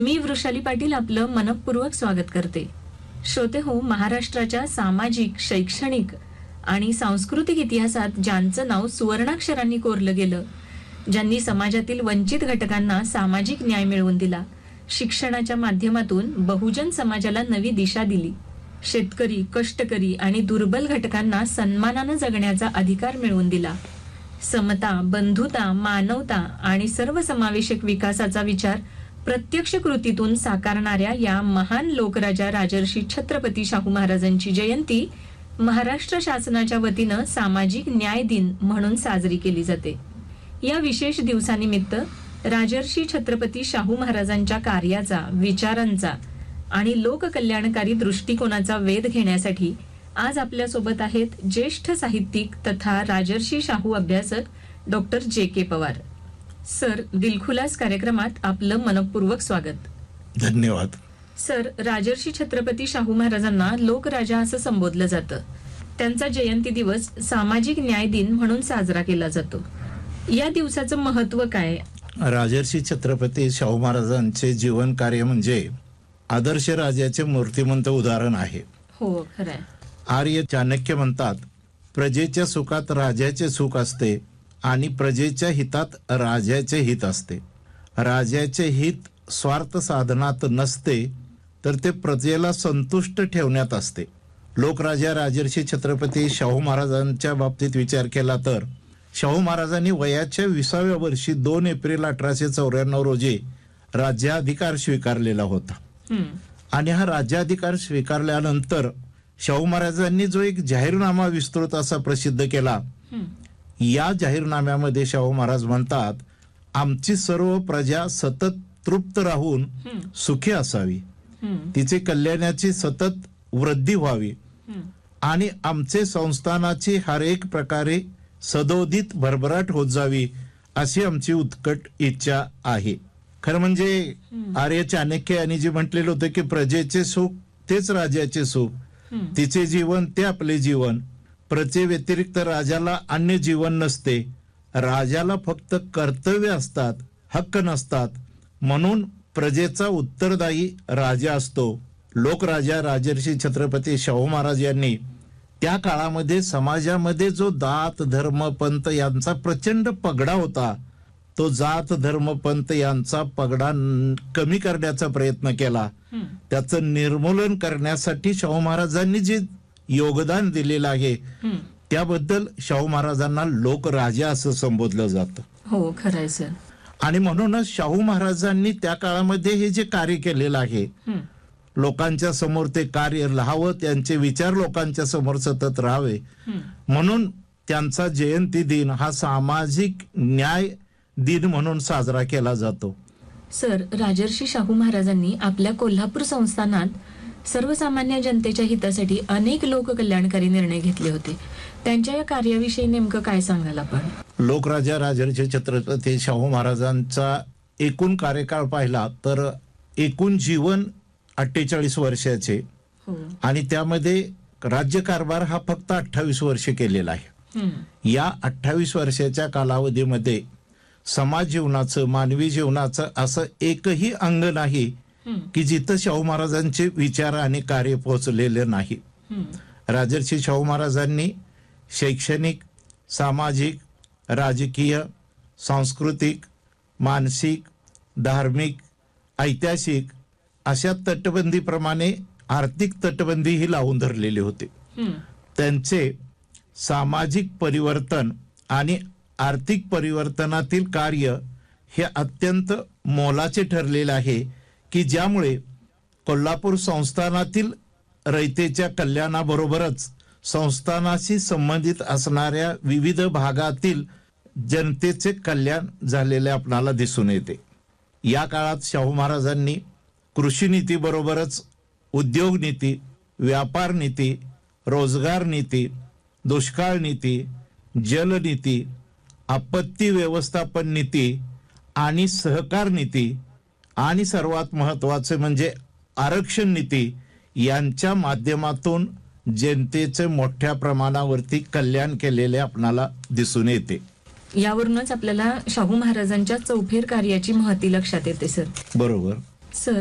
मी वृषाली पाटील आपलं मनपूर्वक स्वागत करते. श्रोते हो, महाराष्ट्राच्या सामाजिक, शैक्षणिक आणि सांस्कृतिक इतिहासात ज्यांचं नाव सुवर्णाक्षरांनी कोरलं गेलं, ज्यांनी समाजातील वंचित घटकांना सामाजिक न्याय मिळवून दिला, शिक्षणाच्या माध्यमातून बहुजन समाजाला नवी दिशा दिली, शेतकरी, कष्टकरी आणि दुर्बल घटकांना सन्मानानं जगण्याचा अधिकार मिळवून दिला, समता, बंधुता, मानवता आणि सर्वसमावेशक विकासाचा विचार प्रत्यक्ष कृतीतून साकारणाऱ्या या महान लोकराजा राजर्षी छत्रपती शाहू महाराजांची जयंती महाराष्ट्र शासनाच्या वतीनं सामाजिक न्याय दिन म्हणून साजरी केली जाते. या विशेष दिवसानिमित्त राजर्षी छत्रपती शाहू महाराजांच्या कार्याचा, विचारांचा आणि लोककल्याणकारी दृष्टिकोनाचा वेध घेण्यासाठी आज आपल्या सोबत आहेत ज्येष्ठ साहित्यिक तथा राजर्षी शाहू अभ्यासक डॉक्टर J.K. पवार. सर, दिलखुलास कार्यक्रमात आपलं मनपूर्वक स्वागत. धन्यवाद. सर, राजर्षी छत्रपती शाहू महाराजांना लोकराजा असं संबोधलं जातं. त्यांचा जयंती दिवस सामाजिक न्याय दिन म्हणून साजरा केला जातो. या दिवसाचं महत्व काय? राजर्षी छत्रपती शाहू महाराजांचे जीवन कार्य म्हणजे आदर्श राजाचे मूर्तिमंत उदाहरण आहे. हो, खरंय. आर्य चाणक्य म्हणतात, प्रजेच्या सुखात राजाचे सुख असते आणि प्रजेच्या हितात राजाचे हित असते. राजाचे हित स्वार्थ साधनात नसते, तर ते प्रजेला संतुष्ट ठेवण्यात असते. लोकराजा राजर्षी छत्रपती शाहू महाराजांच्या बाबतीत विचार केला तर शाहू महाराजांनी वयाच्या 20व्या वर्षी 2 एप्रिल 1894 रोजी राज्याधिकार स्वीकारलेला होता. आणि हा राज्याधिकार स्वीकारल्यानंतर शाहू महाराजांनी जो एक जाहीरनामा विस्तृत असा प्रसिद्ध केला, या जाहीरनाम्यामध्ये शाहू महाराज म्हणतात, आमची सर्व प्रजा सतत तृप्त राहून सुखी असावी, तिचे कल्याणाची सतत वृद्धी व्हावी आणि आमचे संस्थानाची हर एक प्रकारे सदोदित भरभराट होत जावी, अशी आमची उत्कट इच्छा आहे. खरं म्हणजे आर्य चाणक्य यांनी जे म्हटलेलं होतं की प्रजेचे सुख तेच राजाचे सुख, तिचे जीवन ते आपले जीवन, प्रजे व्यतिरिक्त राजाला अन्य जीवन नसते, राजाला फक्त कर्तव्य असतात, हक्क नसतात, म्हणून प्रजेचा उत्तरदायी राजा असतो. लोकराजा राजर्षी छत्रपती शाहू महाराज यांनी त्या काळामध्ये समाजामध्ये जो जात धर्म पंथ यांचा प्रचंड पगडा होता, तो जात धर्म पंथ यांचा पगडा कमी करण्याचा प्रयत्न केला. त्याचं निर्मूलन करण्यासाठी शाहू महाराजांनी जे योगदान दिलेलं आहे, त्याबद्दल शाहू महाराजांना लोकराजा असं संबोधलं जातं. हो, खरंय सर. आणि म्हणूनच शाहू महाराजांनी त्या काळामध्ये हे जे कार्य केलेलं आहे, लोकांच्या समोर ते कार्य राहावं, त्यांचे विचार लोकांच्या समोर सतत राहावे, म्हणून त्यांचा जयंती दिन हा सामाजिक न्याय दिन म्हणून साजरा केला जातो. सर, राजर्षी शाहू महाराजांनी आपल्या कोल्हापूर संस्थानात सर्वसामान्य जनतेच्या हितासाठी अनेक लोककल्याणकारी निर्णय घेतले होते. त्यांच्या या कार्याविषयी नेमकं काय सांगाल आपण? लोकराजा राजर्षी छत्रपती शाहू महाराजांचा एकूण कार्यकाळ पाहिला तर एकूण जीवन 48 वर्षाचे आणि त्यामध्ये राज्यकारभार हा फक्त 28 वर्ष केलेला आहे. या 28 वर्षाच्या कालावधीमध्ये समाज जीवनाचं, मानवी जीवनाचं असं एकही अंग नाही की जिथं शाहू महाराजांचे विचार आणि कार्य पोहोचलेले नाही. राजर्षी शाहू महाराजांनी शैक्षणिक, सामाजिक, राजकीय, सांस्कृतिक, मानसिक, धार्मिक, ऐतिहासिक अशा तटबंदीप्रमाणे आर्थिक तटबंदी ही लावून धरलेली होती. त्यांचे सामाजिक परिवर्तन आणि आर्थिक परिवर्तनातील कार्य हे अत्यंत मोलाचे ठरलेले आहे की ज्यामुळे कोल्हापूर संस्थानातील रयतेच्या कल्याणाबरोबरच संस्थानाशी संबंधित असणाऱ्या विविध भागातील जनतेचे कल्याण झालेले आपणाला दिसून येते. या काळात शाहू महाराजांनी कृषी नीतीबरोबरच उद्योग नीती, व्यापार नीती, रोजगार नीती, दुष्काळ नीती, जलनीती, आपत्ती व्यवस्थापन नीती आणि सहकार नीती आणि सर्वात महत्वाचे म्हणजे आरक्षण नीती यांच्या माध्यमातून जनतेचे मोठ्या प्रमाणावरती कल्याण केलेले आपणाला दिसून येते. यावरूनच आपल्याला शाहू महाराजांच्या चौफेर कार्याची महती लक्षात येते. सर, बरोबर. सर